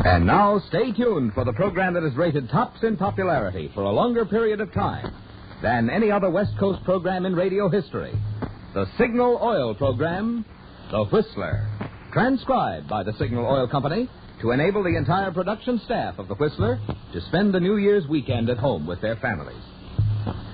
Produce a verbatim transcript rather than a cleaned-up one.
And now, stay tuned for the program that is rated tops in popularity for a longer period of time than any other West Coast program in radio history. The Signal Oil program, The Whistler. Transcribed by the Signal Oil Company to enable the entire production staff of The Whistler to spend the New Year's weekend at home with their families.